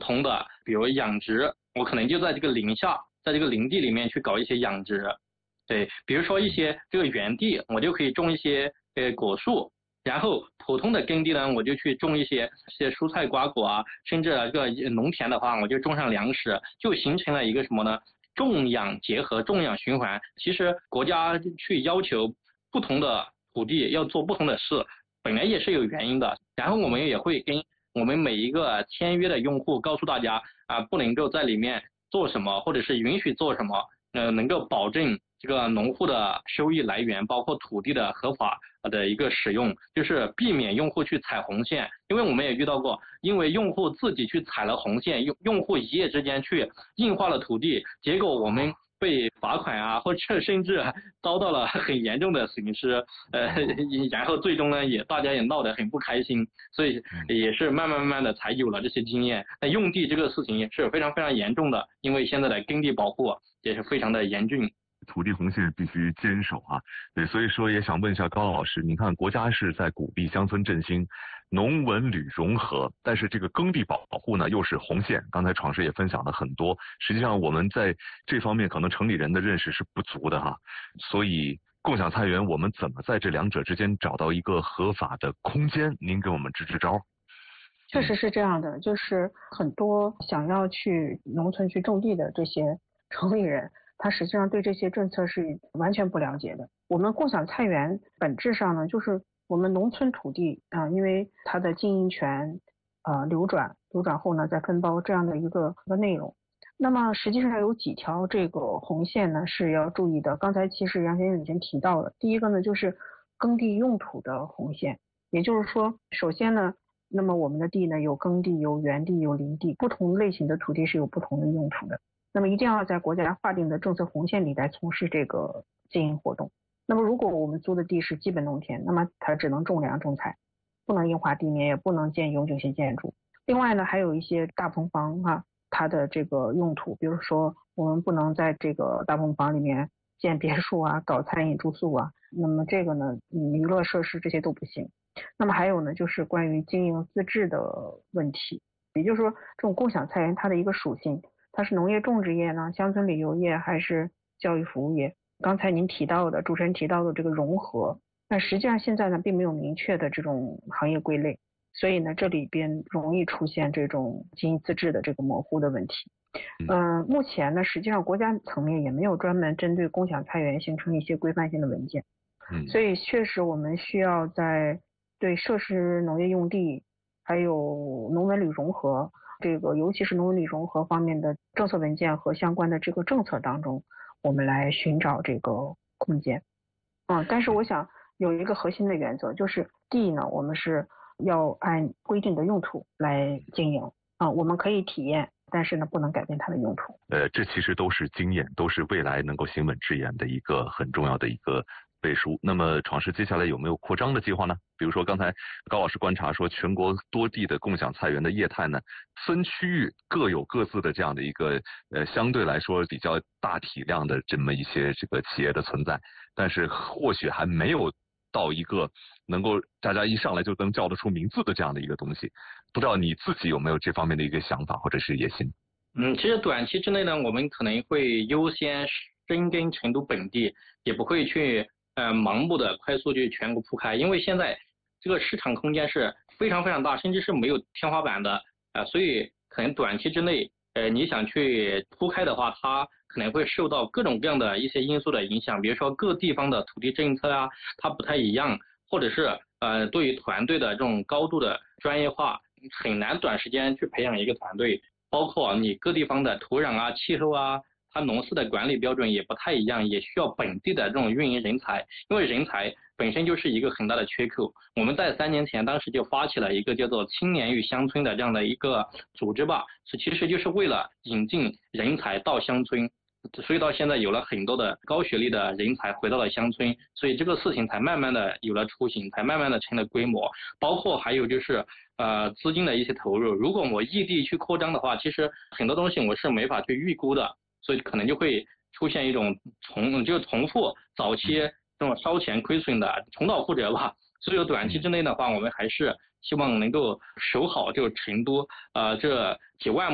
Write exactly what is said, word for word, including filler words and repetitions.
同的，比如养殖，我可能就在这个林下，在这个林地里面去搞一些养殖。对，比如说一些这个园地，我就可以种一些呃果树，然后普通的耕地呢，我就去种一些一些蔬菜瓜果啊，甚至这个农田的话，我就种上粮食，就形成了一个什么呢？种养结合，种养循环。其实国家去要求不同的土地要做不同的事，本来也是有原因的。然后我们也会跟我们每一个签约的用户告诉大家啊，不能够在里面做什么，或者是允许做什么，呃，能够保证这个农户的收益来源，包括土地的合法的一个使用，就是避免用户去踩红线。因为我们也遇到过，因为用户自己去踩了红线，用用户一夜之间去硬化了土地，结果我们被罚款啊，或者甚至遭到了很严重的损失，呃，然后最终呢，也大家也闹得很不开心，所以也是慢慢慢慢的才有了这些经验。那用地这个事情也是非常非常严重的，因为现在的耕地保护也是非常的严峻。 土地红线必须坚守啊，对，所以说也想问一下高老师，你看国家是在鼓励乡村振兴、农文旅融合，但是这个耕地保护呢又是红线。刚才闯师也分享了很多，实际上我们在这方面可能城里人的认识是不足的哈，所以共享菜园我们怎么在这两者之间找到一个合法的空间？您给我们支支招。 确实是这样的，就是很多想要去农村去种地的这些城里人，他实际上对这些政策是完全不了解的。我们共享菜园本质上呢，就是我们农村土地啊、呃，因为它的经营权呃流转，流转后呢再分包这样的一个一个内容。那么实际上有几条这个红线呢是要注意的。刚才其实杨先生已经提到了，第一个呢就是耕地用途的红线，也就是说，首先呢，那么我们的地呢有耕地、有园地、有林地，不同类型的土地是有不同的用途的。那么一定要在国家划定的政策红线里来从事这个经营活动。那么如果我们租的地是基本农田，那么它只能种粮种菜，不能硬化地面，也不能建永久性建筑。另外呢，还有一些大棚房啊，它的这个用途，比如说我们不能在这个大棚房里面建别墅啊，搞餐饮住宿啊，那么这个呢，娱乐设施这些都不行。那么还有呢，就是关于经营资质的问题，也就是说这种共享菜园它的一个属性，它是农业种植业呢，乡村旅游业还是教育服务业？刚才您提到的，主持人提到的这个融合，那实际上现在呢并没有明确的这种行业归类，所以呢这里边容易出现这种经营资质的这个模糊的问题。嗯、呃，目前呢实际上国家层面也没有专门针对共享菜园形成一些规范性的文件，嗯，所以确实我们需要在对设施农业用地还有农文旅融合这个尤其是农文旅融合方面的政策文件和相关的这个政策当中，我们来寻找这个空间。嗯，但是我想有一个核心的原则，就是地呢我们是要按规定的用途来经营啊、嗯，我们可以体验，但是呢不能改变它的用途。 呃，这其实都是经验，都是未来能够行稳致远的一个很重要的一个背书。那么闯师接下来有没有扩张的计划呢？比如说刚才高老师观察说，全国多地的共享菜园的业态呢，分区域各有各自的这样的一个呃相对来说比较大体量的这么一些这个企业的存在，但是或许还没有到一个能够大家一上来就能叫得出名字的这样的一个东西。不知道你自己有没有这方面的一个想法或者是野心？ 嗯，其实短期之内呢，我们可能会优先深耕成都本地，也不会去呃盲目的快速去全国铺开，因为现在这个市场空间是非常非常大，甚至是没有天花板的啊、呃，所以可能短期之内，呃，你想去铺开的话，它可能会受到各种各样的一些因素的影响，比如说各地方的土地政策啊，它不太一样，或者是呃对于团队的这种高度的专业化，很难短时间去培养一个团队。包括你各地方的土壤啊、气候啊，它农事的管理标准也不太一样，也需要本地的这种运营人才，因为人才本身就是一个很大的缺口。我们在三年前当时就发起了一个叫做青年与乡村的这样的一个组织吧，是其实就是为了引进人才到乡村，所以到现在有了很多的高学历的人才回到了乡村，所以这个事情才慢慢的有了雏形，才慢慢的成了规模。包括还有就是呃资金的一些投入，如果我异地去扩张的话，其实很多东西我是没法去预估的，所以可能就会出现一种重就重复早期这种烧钱亏损的重蹈覆辙吧。所以短期之内的话，我们还是希望能够守好这个成都呃这几万